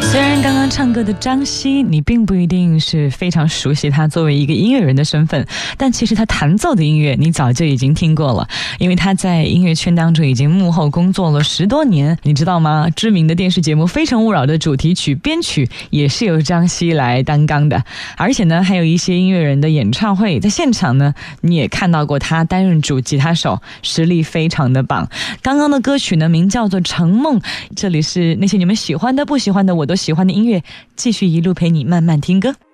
虽然刚刚唱歌的张希你并不一定是非常熟悉他作为一个音乐人的身份，但其实他弹奏的音乐你早就已经听过了，因为他在音乐圈当中已经幕后工作了10多年，你知道吗？知名的电视节目《非诚勿扰》的主题曲编曲也是由张希来担纲的，而且呢还有一些音乐人的演唱会在现场呢你也看到过他担任主吉他手，实力非常的棒。刚刚的歌曲呢名叫做《成梦》，这里是那些你们喜欢的不喜欢的我都喜欢的音乐，继续一路陪你慢慢听歌。